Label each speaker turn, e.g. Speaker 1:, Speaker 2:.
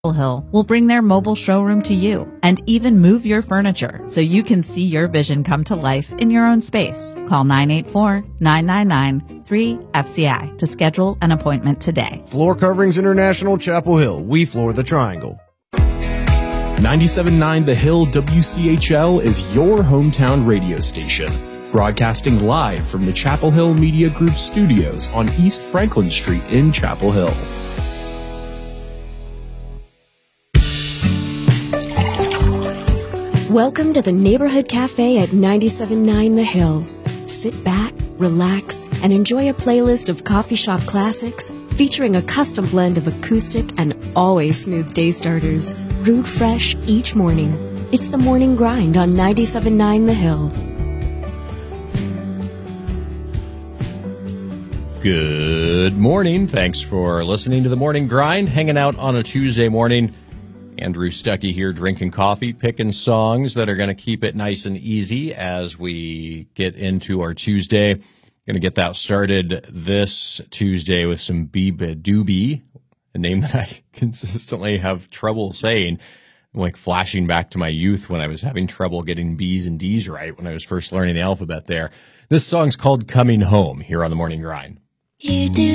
Speaker 1: Hill will bring their mobile showroom to you and even move your furniture so you can see your vision come to life in your own space. Call 984-999-3FCI to schedule an appointment today.
Speaker 2: Floor Coverings International, Chapel Hill. We floor the triangle.
Speaker 3: 97.9 The Hill WCHL is your hometown radio station. Broadcasting live from the Chapel Hill Media Group studios on East Franklin Street in Chapel Hill.
Speaker 4: Welcome to the Neighborhood Cafe at 97.9 The Hill. Sit back, relax, and enjoy a playlist of coffee shop classics featuring a custom blend of acoustic and always smooth day starters, brewed fresh each morning. It's the Morning Grind on 97.9 The Hill.
Speaker 5: Good morning. Thanks for listening to the Morning Grind, hanging out on a Tuesday morning. Andrew Stuckey here, drinking coffee, picking songs that are going to keep it nice and easy as we get into our Tuesday. Going to get that started this Tuesday with some Beabadoobee, a name that I consistently have trouble saying. I'm like flashing back to my youth when I was having trouble getting B's and D's right when I was first learning the alphabet there. This song's called Coming Home here on the Morning Grind.
Speaker 6: You do